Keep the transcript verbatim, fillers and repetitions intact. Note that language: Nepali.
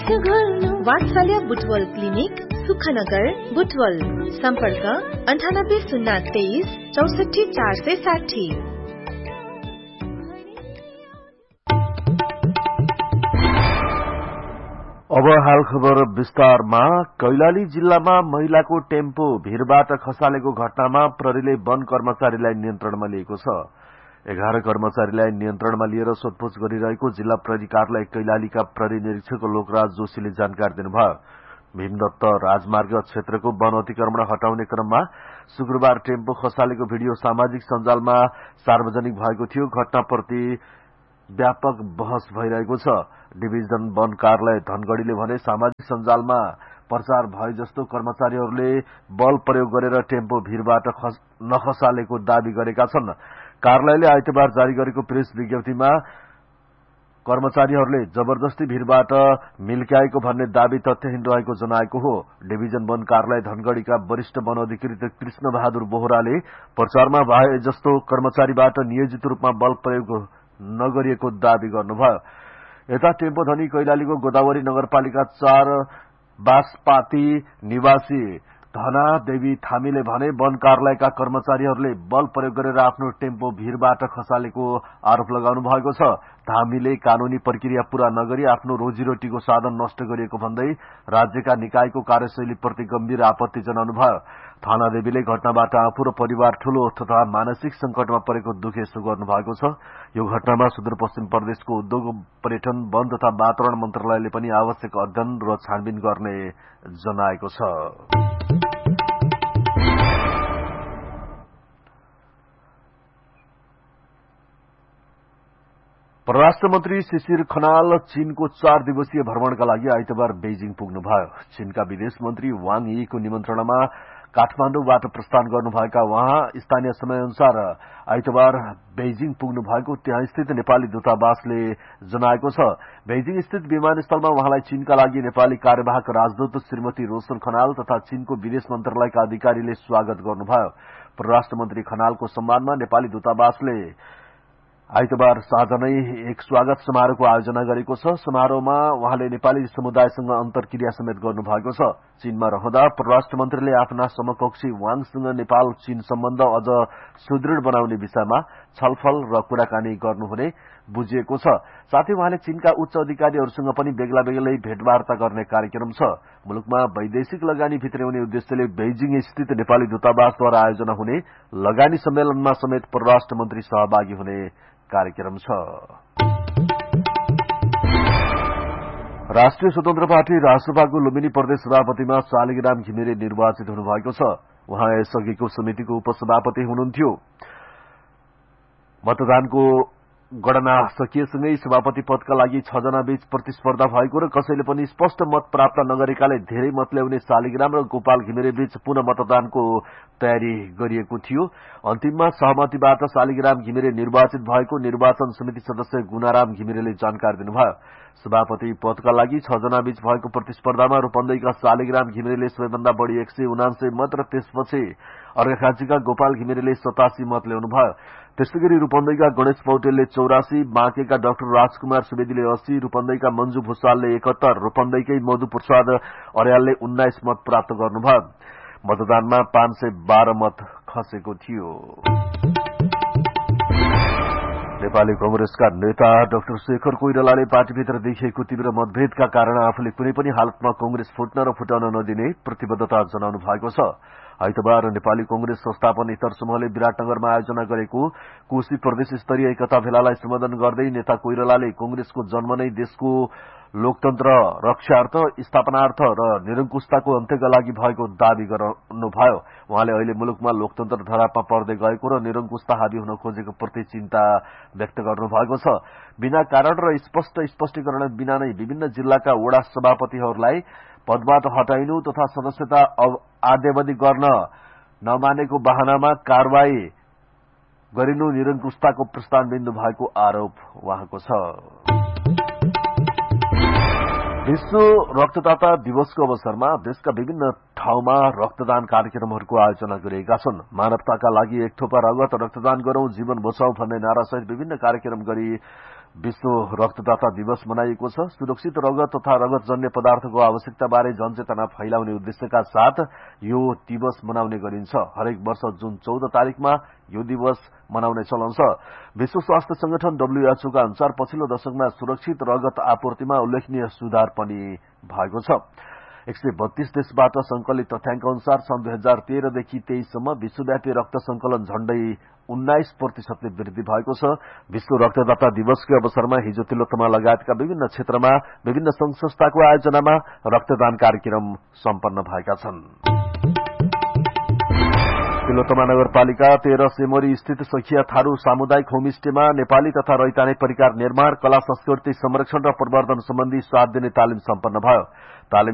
वात्सल्य बुटवल क्लिनिक सुखनगर बुटवल सम्पर्क अन्ठानब्बे शून्य तेइस चौसठी चार सय साठी। अब हाल खबर विस्तारमा। कैलाली जिल्लामा महिलाको टेम्पो भीरबाट खसालेको घटनामा प्रहरीले वन कर्मचारीलाई नियन्त्रणमा लिएको छ। एघार कर्मचारीलाई नियन्त्रणमा लिएर सोधपूछ गरिरहेको जिल्ला प्रहरी कार्यालय कैलालीका प्रहरी निरीक्षक लोकराज जोशीले जानकारी दिनुभयो। भीमदत्त राजमार्ग क्षेत्रको वन अतिक्रमण हटाउने क्रममा शुक्रबार टेम्पो खसालेको भिडियो सामाजिक सञ्जालमा सार्वजनिक भएको थियो। घटनाप्रति व्यापक बहस भइरहेको छ। डिभिजन वन कार्यालय धनगढ़ीले भने सामाजिक सञ्जालमा प्रचार भए जस्तो कर्मचारीहरूले बल प्रयोग गरेर टेम्पो भीरबाट नखसालेको दावी गरेका छन्। कार्यालयले आइतबार जारी गरेको प्रेस विज्ञप्तिमा कर्मचारीहरूले जबरजस्ती भीरबाट मिल्क्याएको भन्ने दावी तथ्यहीन रहेको जनाएको हो। डिभिजन वन कार्यालय धनगढ़ीका वरिष्ठ वन अधिकृत कृष्ण बहादुर बोहराले प्रचारमा भए जस्तो कर्मचारीबाट नियोजित रूपमा बल प्रयोग नगरिएको दावी गर्नुभयो। यता टेम्पो धनी कैलालीको गोदावरी नगरपालिका चार बासपाती निवासी धना देवी थामीले भने वन कार्यालयका कर्मचारीहरूले बल प्रयोग गरेर आफ्नो टेम्पो भीरबाट खसालेको आरोप लगाउनु भएको छ। धामीले कानूनी प्रक्रिया पूरा नगरी आफ्नो रोजीरोटीको साधन नष्ट गरिएको भन्दै राज्यका निकायको कार्यशैलीप्रति गम्भीर आपत्ति जनाउनुभयो। थाना देवीले घटनाबाट आफू र परिवार ठूलो तथा मानसिक संकटमा परेको दुखेसो गर्नुभएको छ। यो घटनामा सुदूरपश्चिम प्रदेशको उद्योग पर्यटन वन तथा वातावरण मन्त्रालयले पनि आवश्यक अध्ययन र छानबिन गर्ने जनाएको छ। परराष्ट्र मन्त्री शिशिर खनाल चीनको चार दिवसीय भ्रमणका लागि आइतबार बेजिङ पुग्नुभयो। चीनका विदेश मन्त्री वाङ यीको निमन्त्रणामा काठमाण्डुबाट प्रस्थान गर्नुभएका उहाँ स्थानीय समय अनुसार आइतबार बेजिङ पुग्नु भएको त्यहाँ स्थित नेपाली दूतावासले जनाएको छ। बेजिङ स्थित विमानस्थलमा उहाँलाई चीनका लागि नेपाली कार्यवाहक राजदूत श्रीमती रोशन खनाल तथा चीनको विदेश मन्त्रालयका अधिकारीले स्वागत गर्नुभयो। परराष्ट्र मन्त्री खनालको सम्मानमा नेपाली दूतावासले आइतबार साँझ नै एक स्वागत समारोहको आयोजना गरेको छ। समारोहमा उहाँले नेपाली समुदायसँग अन्तर्क्रिया समेत गर्नुभएको छ। चीनमा रहँदा परराष्ट्र मन्त्रीले आफ्ना समकक्षी वाङसँग नेपाल चीन सम्बन्ध अझ सुदृढ बनाउने विषयमा छलफल र कुराकानी गर्नुहुने बुझिएको छ। साथै उहाँले चीनका उच्च अधिकारीहरूसँग पनि बेग्ला बेग्लै भेटवार्ता गर्ने कार्यक्रम छ। मुलुकमा वैदेशिक लगानी भित्र्याउने उद्देश्यले बेजिङ स्थित नेपाली दूतावासद्वारा आयोजना हुने लगानी सम्मेलनमा समेत परराष्ट्र मन्त्री सहभागी हुने कार्यक्रम छ। राष्ट्रिय स्वतन्त्र पार्टी राष्ट्रपाको लुम्बिनी प्रदेश सभापतिमा शालिग्राम घिमिरे निर्वाचित हुनुभएको छ। उहाँ यसअघिको समितिको उपसभापति हुनुहुन्थ्यो। मतदानको गणना सकिएसँगै सभापति पदका लागि छ जना बीच प्रतिस्पर्धा भएको र कसैले पनि स्पष्ट मत प्राप्त नगरेकाले धेरै मत ल्याउने शालिग्राम र गोपाल घिमिरे बीच पुनः मतदानको तयारी गरिएको थियो। अन्तिममा सहमतिबाट शालिग्राम घिमिरे निर्वाचित भएको निर्वाचन समिति सदस्य गुणाराम घिमिरेले जानकारी दिनुभयो। सभापति पदका लागि छ जना बीच भएको प्रतिस्पर्धामा रूपन्देहीका शालिग्राम घिमिरेले सबैभन्दा बढ़ी एक सय उनान्सय मत र त्यसपछि अर्घाखाँचीका गोपाल घिमिरेले सतासी मत ल्याउनुभयो। त्यस्तै गरी रूपन्देहीका गणेश पौडेलले चौरासी, बाँकेका डाक्टर राजकुमार सुवेदीले अस्सी, रूपन्देहीका मन्जु भूषालले एकहत्तर, रूपन्देहीकै मधु प्रसाद अर्यालले उन्नाइस मत प्राप्त गर्नुभयो। मतदानमा पाँच सय बाह्र मत खसेको थियो। नेपाली कंग्रेसका नेता डाक्टर शेखर कोइरालाले पार्टीभित्र देखिएको तीव्र मतभेदका कारण आफूले कुनै पनि हालतमा कंग्रेस फुट्न र फुटाउन नदिने प्रतिबद्धता जनाउनु भएको छ। आइतबार नेपाली कंग्रेस संस्थापन इतर समूहले विराटनगरमा आयोजना गरेको कोशी प्रदेश स्तरीय एकता भेलालाई सम्बोधन गर्दै नेता कोइरालाले कंग्रेसको जन्म नै देशको लोकतन्त्र रक्षार्थ, स्थापनार्थ र निरंकुशताको अन्त्यका लागि भएको दावी गर्नुभयो। उहाँले अहिले मुलुकमा लोकतन्त्र धरापमा पर्दै गएको र निरंकुशता हावी हुन खोजेको प्रति चिन्ता व्यक्त गर्नुभएको छ। बिना कारण र स्पष्ट स्पष्टीकरण बिना नै विभिन्न जिल्लाका वडा सभापतिहरूलाई पदबाट हटाइनु तथा सदस्यता आद्यावधि गर्न नमानेको बहानामा कारवाही गरिनु निरंकुशताको प्रस्थानबिन्दु भएको आरोप उहाँको छ। विश्व रक्तदाता दिवसको अवसरमा देशका विभिन्न ठाउँमा रक्तदान कार्यक्रमहरूको आयोजना गरिएका छन्। मानवताका लागि एक थोपा रगत रक्तदान गरौं, जीवन बचाऊ भन्ने नारासहित विभिन्न कार्यक्रम गरी विश्व रक्तदाता दिवस मनाइएको छ। सुरक्षित रगत तथा रगतजन्य पदार्थको आवश्यकताबारे जनचेतना फैलाउने उद्देश्यका साथ यो दिवस मनाउने गरिन्छ। हरेक वर्ष जुन चौध तारिकमा यो दिवस मनाउने चलन छ। विश्व स्वास्थ्य संगठन डब्ल्यूएचओ का अनुसार पछिल्लो दशकमा सुरक्षित रगत आपूर्तिमा उल्लेखनीय सुधार पनि भएको छ। एक सय बत्तीस देशबाट संकलित तथ्याङ्क अनुसार सन् दुई हजार तेह्रदेखि तेइससम्म विश्वव्यापी रक्त संकलन झण्डै उन्नाइस प्रतिशतले वृद्धि भएको छ। विश्व रक्तदाता दिवसको अवसरमा हिजो तिलोत्तमा लगायतका विभिन्न क्षेत्रमा विभिन्न संघ संस्थाको आयोजनामा रक्तदान कार्यक्रम सम्पन्न भएका छन्। तिलोत्तमा नगरपालिका तेह्र सेमोरी स्थित सखिया थारू सामुदायिक होमस्टेमा नेपाली तथा रैताने परिकार निर्माण, कला संस्कृति संरक्षण र प्रवर्धन सम्बन्धी सात दिने तालिम सम्पन्न भयो। तालिम